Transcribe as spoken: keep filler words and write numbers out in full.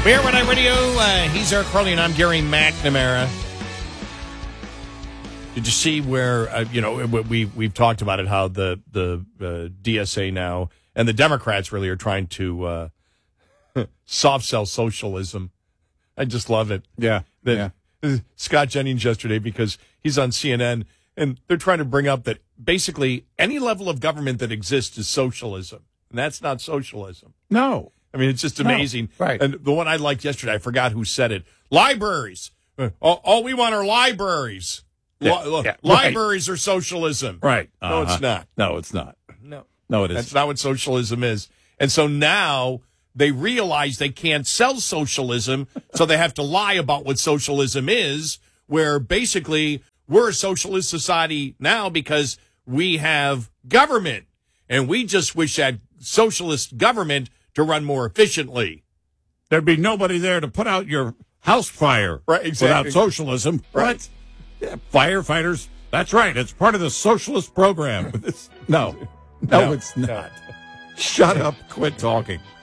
We're One Night Radio. Uh, he's Eric Crowley, and I'm Gary McNamara. Did you see where, uh, you know, we, we've talked about it, how the, the uh, D S A now and the Democrats really are trying to uh, soft sell socialism. I just love it. Yeah. That, yeah. Scott Jennings yesterday, because he's on C N N, and they're trying to bring up that basically any level of government that exists is socialism. And that's not socialism. No. I mean, it's just amazing. No, right. And the one I liked yesterday, I forgot who said it. Libraries. All, all we want are libraries. Yeah, Li- yeah, libraries right. are socialism. Right. No, Uh-huh. it's not. No, it's not. No. No, it isn't. That's not what socialism is. And so now they realize they can't sell socialism, so they have to lie about what socialism is, where basically we're a socialist society now because we have government. And we just wish that socialist government to run more efficiently. There'd be nobody there to put out your house fire Right, exactly. without socialism. Right. What? Yeah, firefighters. That's right. It's part of the socialist program. No. No, No, it's not. no. Shut up. Quit talking.